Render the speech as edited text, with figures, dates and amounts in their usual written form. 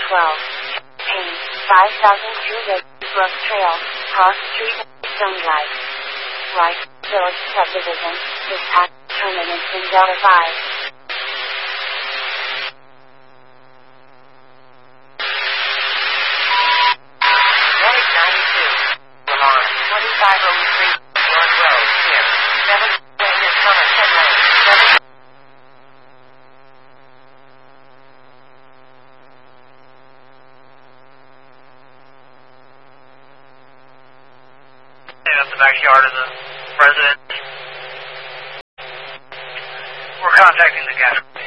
12. Payne, 5002 Red Brook Trail, Cross Street, Stone Drive. Right, Village Subdivision, dispatch, terminus in Delta 5. Up the backyard of the president. We're contacting the gas.